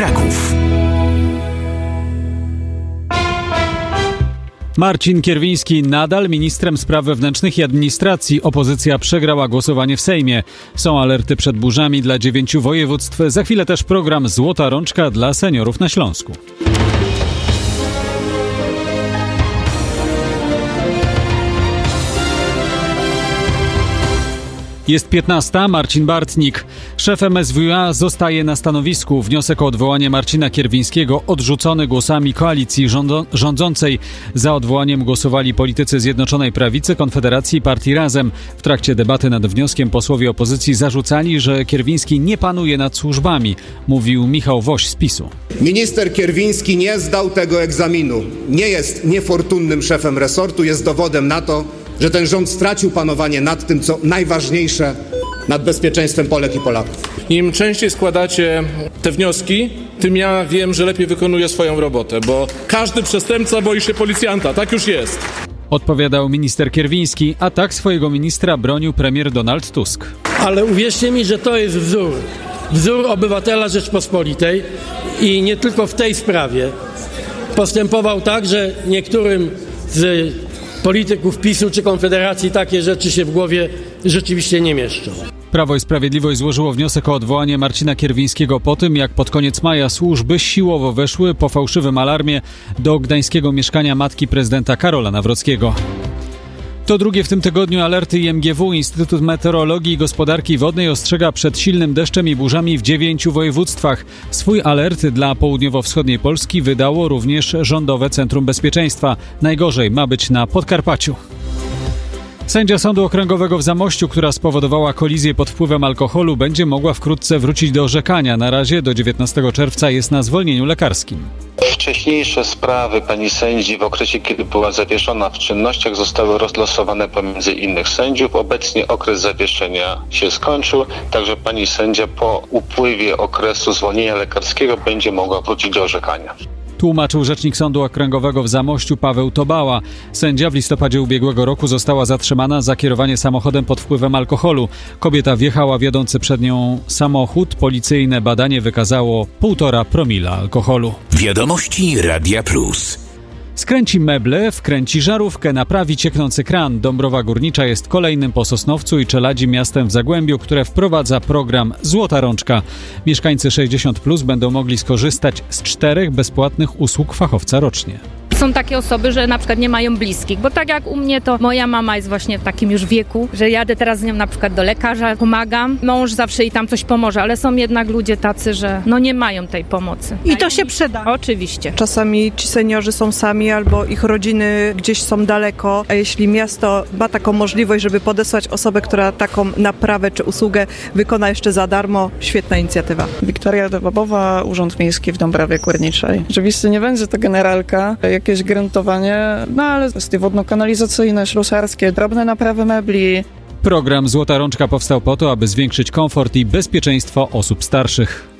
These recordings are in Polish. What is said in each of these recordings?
Kraków. Marcin Kierwiński nadal ministrem spraw wewnętrznych i administracji. Opozycja przegrała głosowanie w Sejmie. Są alerty przed burzami dla 9 województw. Za chwilę też program Złota Rączka dla seniorów na Śląsku. Jest 15. Marcin Bartnik. Szef MSWiA zostaje na stanowisku. Wniosek o odwołanie Marcina Kierwińskiego odrzucony głosami koalicji rządzącej. Za odwołaniem głosowali politycy Zjednoczonej Prawicy, Konfederacji i Partii Razem. W trakcie debaty nad wnioskiem posłowie opozycji zarzucali, że Kierwiński nie panuje nad służbami. Mówił Michał Woś z PiS-u. Minister Kierwiński nie zdał tego egzaminu. Nie jest niefortunnym szefem resortu. Jest dowodem na to, że ten rząd stracił panowanie nad tym, co najważniejsze, nad bezpieczeństwem Polek i Polaków. Im częściej składacie te wnioski, tym ja wiem, że lepiej wykonuję swoją robotę, bo każdy przestępca boi się policjanta. Tak już jest. Odpowiadał minister Kierwiński, a tak swojego ministra bronił premier Donald Tusk. Ale uwierzcie mi, że to jest wzór obywatela Rzeczpospolitej i nie tylko w tej sprawie. Postępował tak, że niektórym z polityków PiS-u czy Konfederacji takie rzeczy się w głowie rzeczywiście nie mieszczą. Prawo i Sprawiedliwość złożyło wniosek o odwołanie Marcina Kierwińskiego po tym, jak pod koniec maja służby siłowo weszły po fałszywym alarmie do gdańskiego mieszkania matki prezydenta Karola Nawrockiego. To drugie w tym tygodniu alerty IMGW. Instytut Meteorologii i Gospodarki Wodnej ostrzega przed silnym deszczem i burzami w 9 województwach. Swój alert dla południowo-wschodniej Polski wydało również Rządowe Centrum Bezpieczeństwa. Najgorzej ma być na Podkarpaciu. Sędzia Sądu Okręgowego w Zamościu, która spowodowała kolizję pod wpływem alkoholu, będzie mogła wkrótce wrócić do orzekania. Na razie do 19 czerwca jest na zwolnieniu lekarskim. Wcześniejsze sprawy pani sędzi w okresie, kiedy była zawieszona w czynnościach, zostały rozlosowane pomiędzy innych sędziów. Obecnie okres zawieszenia się skończył, także pani sędzia po upływie okresu zwolnienia lekarskiego będzie mogła wrócić do orzekania. Tłumaczył rzecznik Sądu Okręgowego w Zamościu Paweł Tobała. Sędzia w listopadzie ubiegłego roku została zatrzymana za kierowanie samochodem pod wpływem alkoholu. Kobieta wjechała w jadący przed nią samochód. Policyjne badanie wykazało 1,5 promila alkoholu. Wiadomości Radia Plus. Skręci meble, wkręci żarówkę, naprawi cieknący kran. Dąbrowa Górnicza jest kolejnym po Sosnowcu i Czeladzi miastem w Zagłębiu, które wprowadza program Złota Rączka. Mieszkańcy 60+ będą mogli skorzystać z 4 bezpłatnych usług fachowca rocznie. Są takie osoby, że na przykład nie mają bliskich, bo tak jak u mnie, to moja mama jest właśnie w takim już wieku, że jadę teraz z nią na przykład do lekarza, pomagam, mąż zawsze jej tam coś pomoże, ale są jednak ludzie tacy, że nie mają tej pomocy. I to się przyda. Oczywiście. Czasami ci seniorzy są sami albo ich rodziny gdzieś są daleko, a jeśli miasto ma taką możliwość, żeby podesłać osobę, która taką naprawę czy usługę wykona jeszcze za darmo, świetna inicjatywa. Wiktoria Dobowa, Urząd Miejski w Dąbrowie Górniczej. Oczywiście nie będzie to generalka, jakieś gruntowanie, ale kwestie wodno-kanalizacyjne, ślusarskie, drobne naprawy mebli. Program Złota Rączka powstał po to, aby zwiększyć komfort i bezpieczeństwo osób starszych.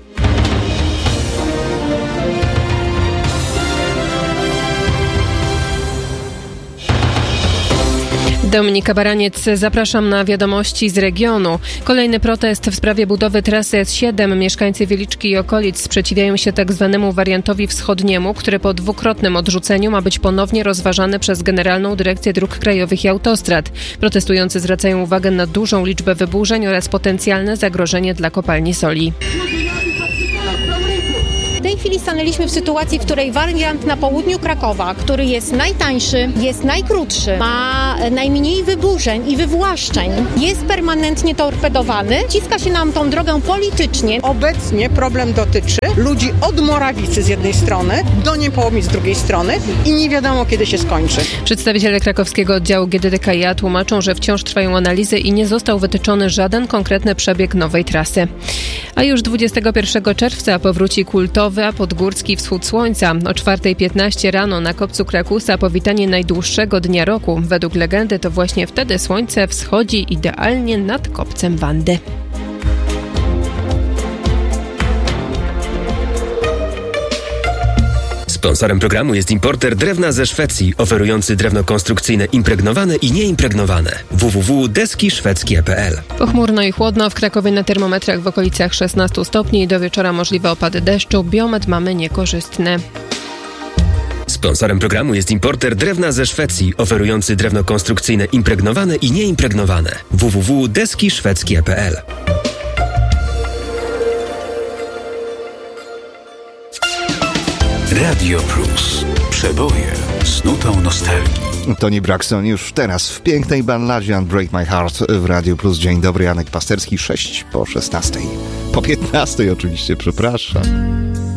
Dominika Baraniec, zapraszam na wiadomości z regionu. Kolejny protest w sprawie budowy trasy S7. Mieszkańcy Wieliczki i okolic sprzeciwiają się tzw. wariantowi wschodniemu, który po dwukrotnym odrzuceniu ma być ponownie rozważany przez Generalną Dyrekcję Dróg Krajowych i Autostrad. Protestujący zwracają uwagę na dużą liczbę wyburzeń oraz potencjalne zagrożenie dla kopalni soli. W tej chwili stanęliśmy w sytuacji, w której wariant na południu Krakowa, który jest najtańszy, jest najkrótszy, ma najmniej wyburzeń i wywłaszczeń, jest permanentnie torpedowany. Ciska się nam tą drogę politycznie. Obecnie problem dotyczy ludzi od Morawicy z jednej strony do Niepołomic z drugiej strony i nie wiadomo, kiedy się skończy. Przedstawiciele krakowskiego oddziału GDDKiA tłumaczą, że wciąż trwają analizy i nie został wytyczony żaden konkretny przebieg nowej trasy. A już 21 czerwca powróci kultowy, a podgórski wschód słońca. O 4:15 rano na kopcu Krakusa powitanie najdłuższego dnia roku. Według legendy to właśnie wtedy słońce wschodzi idealnie nad kopcem Wandy. Sponsorem programu jest importer drewna ze Szwecji, oferujący drewno konstrukcyjne impregnowane i nieimpregnowane. www.deskiszwedzkie.pl. Pochmurno i chłodno, w Krakowie na termometrach w okolicach 16 stopni, do wieczora możliwe opady deszczu, biometr mamy niekorzystny. Sponsorem programu jest importer drewna ze Szwecji, oferujący drewno konstrukcyjne impregnowane i nieimpregnowane. www.deskiszwedzkie.pl. Radio Plus. Przeboje z nutą nostalgii. Toni Braxton już teraz w pięknej balladzie Unbreak My Heart w Radio Plus. Dzień dobry, Janek Pasterski, 6 po 16. Po 15 oczywiście, przepraszam.